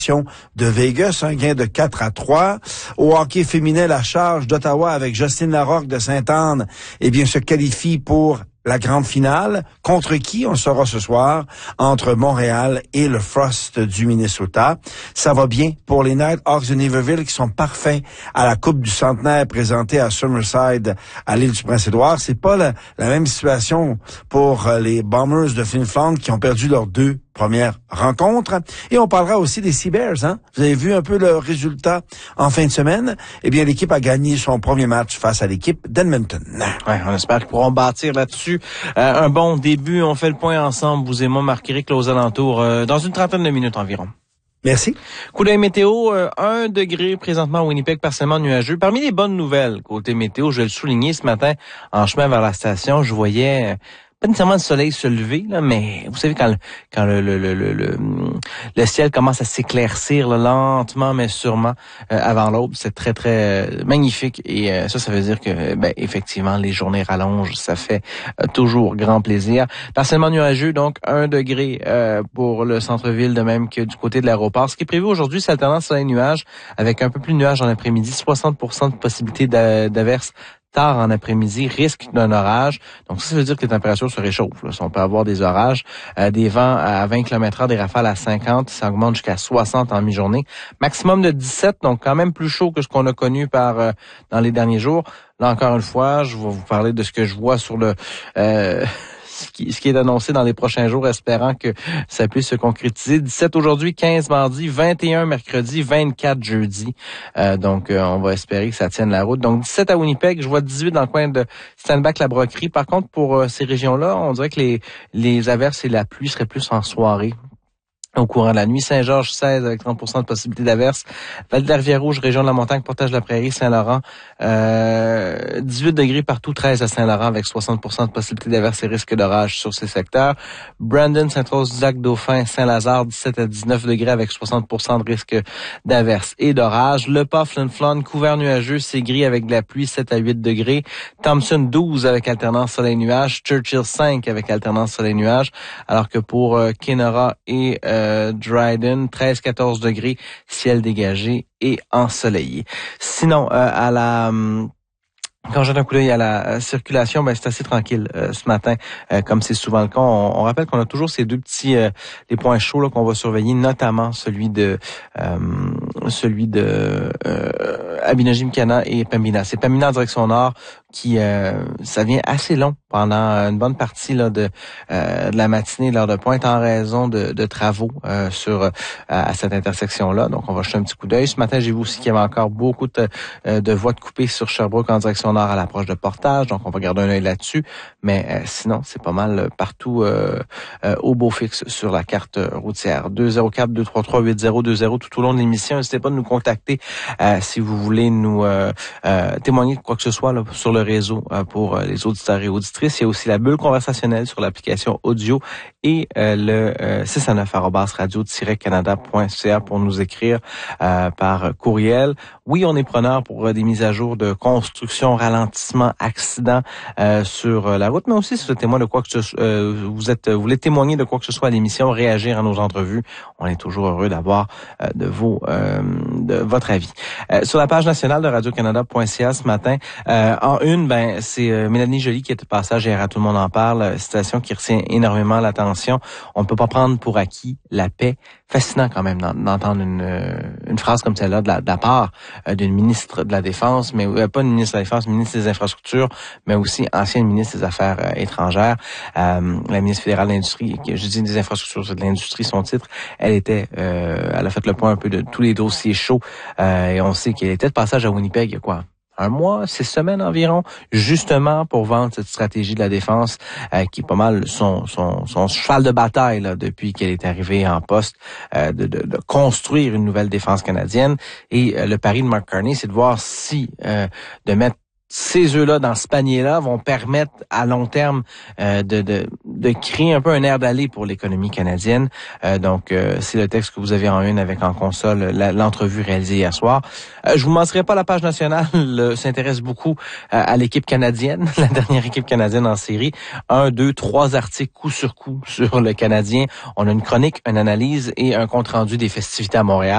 de Vegas, un gain de 4-3. Au hockey féminin, la Charge d'Ottawa avec Jocelyne Larocque de Sainte-Anne, se qualifie pour la grande finale. Contre qui? On le saura ce soir. Entre Montréal et le Frost du Minnesota. Ça va bien pour les Nighthawks de Niverville qui sont parfaits à la Coupe du Centenaire présentée à Summerside à l'île du Prince-Édouard. C'est pas la même situation pour les Bombers de Flin Flon qui ont perdu leurs 2 premières rencontres. Et on parlera aussi des Sea Bears, hein. Vous avez vu un peu le résultat en fin de semaine? L'équipe a gagné son premier match face à l'équipe d'Edmonton. Ouais, on espère qu'ils pourront bâtir là-dessus un bon début. On fait le point ensemble, vous et moi, Marc-Éric, aux alentours, dans une trentaine de minutes environ. Merci. Coup d'œil météo, 1 degré présentement à Winnipeg, partiellement nuageux. Parmi les bonnes nouvelles côté météo, je vais le souligner ce matin, en chemin vers la station, je voyais pas nécessairement le soleil se lever, là, mais vous savez quand le ciel commence à s'éclaircir là, lentement mais sûrement avant l'aube, c'est très très magnifique et ça veut dire que effectivement les journées rallongent, ça fait toujours grand plaisir. Partiellement nuageux, donc 1 degré pour le centre-ville, de même que du côté de l'aéroport. Ce qui est prévu aujourd'hui, c'est alternance soleil-nuage avec un peu plus de nuages en après-midi, 60% de possibilité d'averses tard en après-midi, risque d'un orage. Donc ça veut dire que les températures se réchauffent. Là. Si on peut avoir des orages, des vents à 20 km/h, des rafales à 50, ça augmente jusqu'à 60 en mi-journée. Maximum de 17, donc quand même plus chaud que ce qu'on a connu dans les derniers jours. Là encore une fois, je vais vous parler de ce que je vois sur le ce qui est annoncé dans les prochains jours, espérant que ça puisse se concrétiser. 17 aujourd'hui, 15 mardi, 21 mercredi, 24 jeudi. Donc, on va espérer que ça tienne la route. Donc, 17 à Winnipeg, je vois 18 dans le coin de Stanback-la-Broquerie. Par contre, pour ces régions-là, on dirait que les averses et la pluie seraient plus en soirée. Au courant de la nuit, Saint-Georges 16 avec 30% de possibilité d'averse. Val-de-la-Rivière-Rouge, région de la Montagne, Portage-la-Prairie, Saint-Laurent, 18 degrés partout, 13 à Saint-Laurent avec 60% de possibilité d'averse et risque d'orage sur ces secteurs. Brandon, Sainte-Rose-du-Lac, Dauphin, Saint-Lazare, 17 à 19 degrés avec 60% de risque d'averse et d'orage. Le Pas, Flin Flon, couvert nuageux, c'est gris avec de la pluie, 7 à 8 degrés. Thompson, 12 avec alternance soleil-nuage. Churchill, 5 avec alternance soleil-nuage. Alors que pour Kenora et Dryden, 13-14 degrés, ciel dégagé et ensoleillé. Sinon, quand j'ai un coup d'œil à la circulation, c'est assez tranquille ce matin, comme c'est souvent le cas. On rappelle qu'on a toujours ces 2 petits les points chauds là, qu'on va surveiller, notamment celui de Abinagim-Cana et Pembina. C'est Pembina en direction nord qui ça vient assez long pendant une bonne partie là de la matinée, l'heure de pointe, en raison de travaux à cette intersection-là. Donc, on va jeter un petit coup d'œil. Ce matin, j'ai vu aussi qu'il y avait encore beaucoup de voies de coupées sur Sherbrooke en direction nord à l'approche de Portage. Donc, on va garder un œil là-dessus. Mais sinon, c'est pas mal partout au beau fixe sur la carte routière. 204-233-8020 tout au long de l'émission. N'hésitez pas à nous contacter si vous voulez nous témoigner de quoi que ce soit là, sur le réseau pour les auditeurs et auditrices. Il y a aussi la bulle conversationnelle sur l'application audio et le 619@radio-canada.ca pour nous écrire par courriel. Oui, on est preneur pour des mises à jour de construction, ralentissement, accident sur la route, mais aussi si vous êtes témoin de quoi que vous voulez témoigner de quoi que ce soit à l'émission, réagir à nos entrevues. On est toujours heureux d'avoir de votre avis. Sur la page nationale de radio-canada.ca ce matin, en une, c'est Mélanie Joly qui est de passage hier à Tout le monde en parle, situation qui retient énormément l'attention. On ne peut pas prendre pour acquis la paix. Fascinant quand même d'entendre une phrase comme celle-là de la part d'une ministre de la Défense, mais pas une ministre de la Défense, ministre des Infrastructures, mais aussi ancienne ministre des Affaires étrangères, la ministre fédérale de l'Industrie, je dis des Infrastructures, c'est de l'Industrie son titre. Elle a fait le point un peu de tous les dossiers chauds, et on sait qu'elle était de passage à Winnipeg il y a quoi? 1 mois, 6 semaines environ, justement pour vendre cette stratégie de la défense qui est pas mal son cheval de bataille là, depuis qu'elle est arrivée en poste, de construire une nouvelle défense canadienne. Et le pari de Mark Carney, c'est de voir si de mettre ces œufs-là dans ce panier-là vont permettre à long terme de créer un peu un air d'aller pour l'économie canadienne. Donc, c'est le texte que vous avez en une avec en console l'entrevue réalisée hier soir. Je vous mentionnerai pas la page nationale, s'intéresse beaucoup à l'équipe canadienne, la dernière équipe canadienne en série. 1, 2, 3 articles coup sur coup sur le Canadien. On a une chronique, une analyse et un compte-rendu des festivités à Montréal.